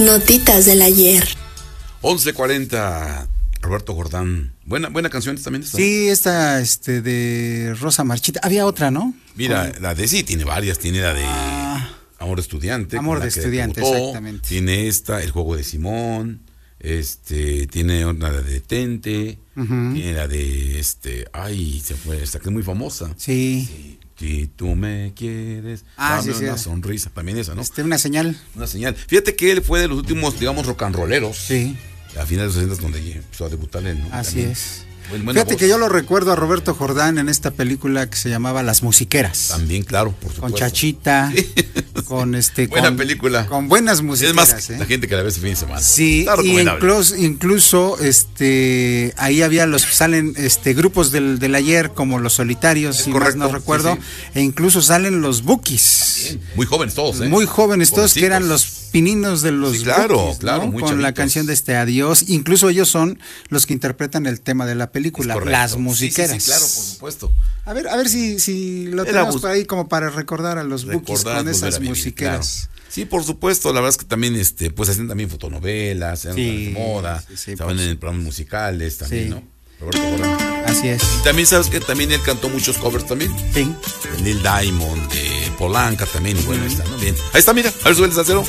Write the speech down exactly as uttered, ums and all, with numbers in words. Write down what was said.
Notitas del ayer. once cuarenta, Roberto Jordán. Buena, buena canción también esta. Sí, esta este, de Rosa Marchita. Había otra, ¿no? Mira, Con... la de sí, tiene varias. Tiene la de ah, Amor de Estudiante. Amor de Estudiante, debutó, exactamente. Tiene esta, El Juego de Simón. Este, tiene una de Detente. Uh-huh. Tiene la de, este, ay, se fue, esta que es muy famosa. Sí. sí. Si tú me quieres, ah, dame sí, una sí. sonrisa, también esa, ¿no? Este, una señal. Una señal. Fíjate que él fue de los últimos, digamos, rock and rolleros. Sí. A finales de los sesenta donde empezó a debutar él, ¿no? Así también. Es. Buen, Fíjate voz. que yo lo recuerdo a Roberto Jordán en esta película que se llamaba Las Musiqueras. También, claro, por supuesto. Con Chachita, sí. con este... Buena con, película. Con buenas musiqueras. Es más, ¿eh? la gente que la ve ese fin de semana. Sí, y incluso, incluso este, ahí había los, salen este grupos del, del ayer como Los Solitarios, es si correcto, más no recuerdo, sí, sí. E incluso salen los Bookies. También. Muy jóvenes todos, ¿eh? Muy jóvenes todos, que eran los pininos de los sí, claro, Bookies, claro, ¿no? muy Con chavitos. La canción de este Adiós, incluso ellos son los que interpretan el tema de la película, Las Musiqueras. Sí, sí, sí, claro, por supuesto. A ver, a ver si, si lo Era tenemos por ahí como para recordar a los Bookies con esas musiqueras. Claro. Sí, por supuesto, la verdad es que también, este, pues hacen también fotonovelas, eran sí, de moda, sí, sí, estaban pues. en programas musicales también, sí. ¿no? Roberto Jordán. Así es. Y también sabes que también él cantó muchos covers también. Sí. De Neil Diamond, de Polanca también, y bueno, mm. está, ¿no? Bien. Ahí está, mira, a ver, suele el salsero.